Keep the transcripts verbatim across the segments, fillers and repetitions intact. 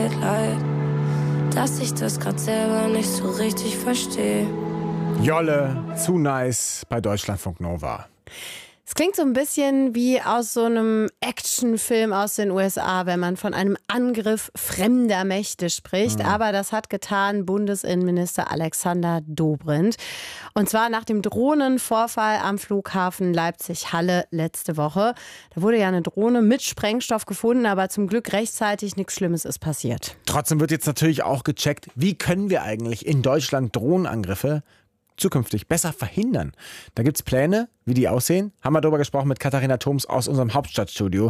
leid, leid, dass ich das grad selber nicht so richtig verstehe. Jolle, zu nice bei Deutschlandfunk Nova. Es klingt so ein bisschen wie aus so einem Actionfilm aus den U S A, wenn man von einem Angriff fremder Mächte spricht. Mhm. Aber das hat getan Bundesinnenminister Alexander Dobrindt. Und zwar nach dem Drohnenvorfall am Flughafen Leipzig-Halle letzte Woche. Da wurde ja eine Drohne mit Sprengstoff gefunden, aber zum Glück rechtzeitig nichts Schlimmes ist passiert. Trotzdem wird jetzt natürlich auch gecheckt, wie können wir eigentlich in Deutschland Drohnenangriffe zukünftig besser verhindern. Da gibt es Pläne, wie die aussehen. Haben wir darüber gesprochen mit Katharina Thoms aus unserem Hauptstadtstudio.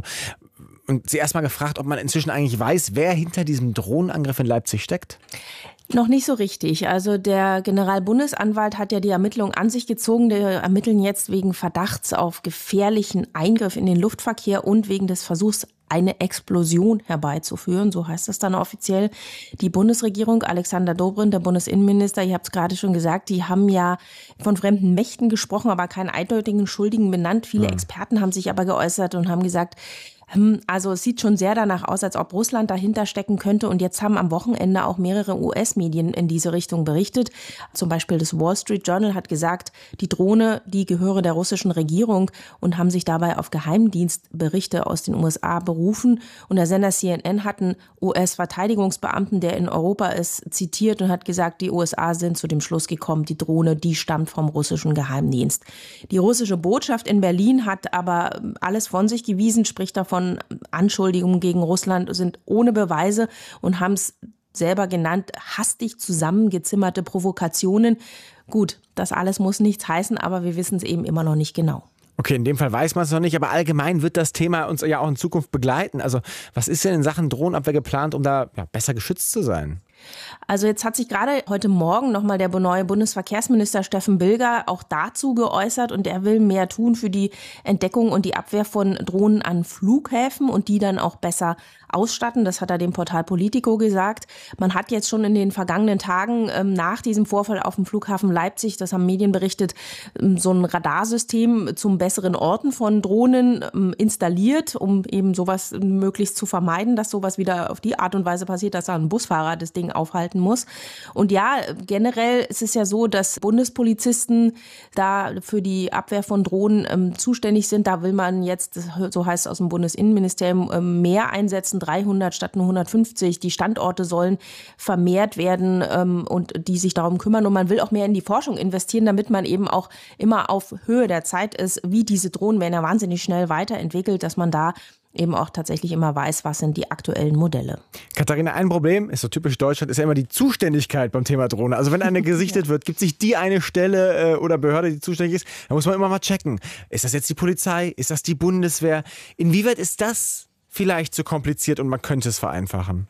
Und sie erst mal gefragt, ob man inzwischen eigentlich weiß, wer hinter diesem Drohnenangriff in Leipzig steckt. Noch nicht so richtig. Also der Generalbundesanwalt hat ja die Ermittlungen an sich gezogen. Die ermitteln jetzt wegen Verdachts auf gefährlichen Eingriff in den Luftverkehr und wegen des Versuchs, eine Explosion herbeizuführen. So heißt das dann offiziell. Die Bundesregierung, Alexander Dobrindt, der Bundesinnenminister, ihr habt es gerade schon gesagt, die haben ja von fremden Mächten gesprochen, aber keinen eindeutigen Schuldigen benannt. Viele ja. Experten haben sich aber geäußert und haben gesagt, also es sieht schon sehr danach aus, als ob Russland dahinter stecken könnte. Und jetzt haben am Wochenende auch mehrere U S-Medien in diese Richtung berichtet. Zum Beispiel das Wall Street Journal hat gesagt, die Drohne, die gehöre der russischen Regierung und haben sich dabei auf Geheimdienstberichte aus den U S A berufen. Und der Sender C N N hat einen U S-Verteidigungsbeamten, der in Europa ist, zitiert und hat gesagt, die U S A sind zu dem Schluss gekommen, die Drohne, die stammt vom russischen Geheimdienst. Die russische Botschaft in Berlin hat aber alles von sich gewiesen, spricht davon, Anschuldigungen gegen Russland sind ohne Beweise und haben es selber genannt, hastig zusammengezimmerte Provokationen. Gut, das alles muss nichts heißen, aber wir wissen es eben immer noch nicht genau. Okay, in dem Fall weiß man es noch nicht, aber allgemein wird das Thema uns ja auch in Zukunft begleiten. Also was ist denn in Sachen Drohnenabwehr geplant, um da ja, besser geschützt zu sein? Also jetzt hat sich gerade heute Morgen nochmal der neue Bundesverkehrsminister Steffen Bilger auch dazu geäußert und er will mehr tun für die Entdeckung und die Abwehr von Drohnen an Flughäfen und die dann auch besser ausstatten. Das hat er dem Portal Politico gesagt. Man hat jetzt schon in den vergangenen Tagen ähm, nach diesem Vorfall auf dem Flughafen Leipzig, das haben Medien berichtet, ähm, so ein Radarsystem zum besseren Orten von Drohnen ähm, installiert, um eben sowas möglichst zu vermeiden, dass sowas wieder auf die Art und Weise passiert, dass da ein Busfahrer das Ding aufhalten muss. Und ja, generell ist es ja so, dass Bundespolizisten da für die Abwehr von Drohnen ähm, zuständig sind. Da will man jetzt, so heißt es aus dem Bundesinnenministerium, ähm, mehr einsetzen, dreihundert statt nur hundertfünfzig. Die Standorte sollen vermehrt werden ähm, und die sich darum kümmern. Und man will auch mehr in die Forschung investieren, damit man eben auch immer auf Höhe der Zeit ist, wie diese Drohnen werden ja wahnsinnig schnell weiterentwickelt, dass man da eben auch tatsächlich immer weiß, was sind die aktuellen Modelle. Katharina, ein Problem, ist so typisch Deutschland, ist ja immer die Zuständigkeit beim Thema Drohne. Also wenn eine gesichtet wird, gibt es nicht die eine Stelle äh, oder Behörde, die zuständig ist, da muss man immer mal checken. Ist das jetzt die Polizei? Ist das die Bundeswehr? Inwieweit ist das vielleicht zu kompliziert und man könnte es vereinfachen?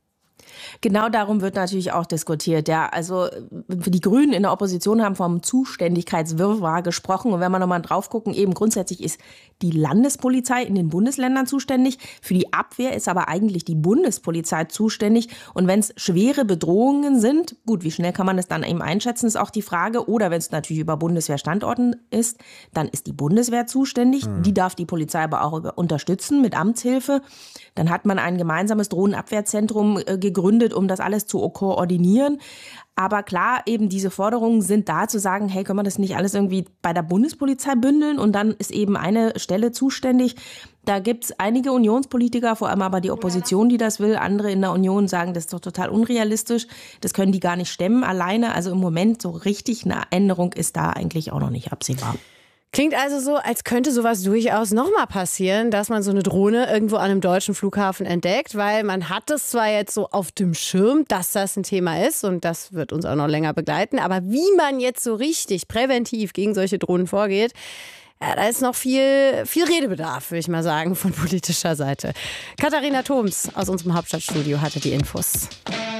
Genau darum wird natürlich auch diskutiert. Ja, also die Grünen in der Opposition haben vom Zuständigkeitswirrwarr gesprochen. Und wenn wir nochmal drauf gucken, eben grundsätzlich ist die Landespolizei in den Bundesländern zuständig. Für die Abwehr ist aber eigentlich die Bundespolizei zuständig. Und wenn es schwere Bedrohungen sind, gut, wie schnell kann man das dann eben einschätzen, ist auch die Frage. Oder wenn es natürlich über Bundeswehrstandorten ist, dann ist die Bundeswehr zuständig. Mhm. Die darf die Polizei aber auch unterstützen mit Amtshilfe. Dann hat man ein gemeinsames Drohnenabwehrzentrum äh, gegründet, um das alles zu koordinieren. Aber klar, eben diese Forderungen sind da zu sagen, hey, können wir das nicht alles irgendwie bei der Bundespolizei bündeln und dann ist eben eine Stelle zuständig. Da gibt es einige Unionspolitiker, vor allem aber die Opposition, die das will. Andere in der Union sagen, das ist doch total unrealistisch. Das können die gar nicht stemmen alleine. Also im Moment so richtig eine Änderung ist da eigentlich auch noch nicht absehbar. Klingt also so, als könnte sowas durchaus nochmal passieren, dass man so eine Drohne irgendwo an einem deutschen Flughafen entdeckt, weil man hat es zwar jetzt so auf dem Schirm, dass das ein Thema ist und das wird uns auch noch länger begleiten, aber wie man jetzt so richtig präventiv gegen solche Drohnen vorgeht, ja, da ist noch viel, viel Redebedarf, würde ich mal sagen, von politischer Seite. Katharina Thoms aus unserem Hauptstadtstudio hatte die Infos.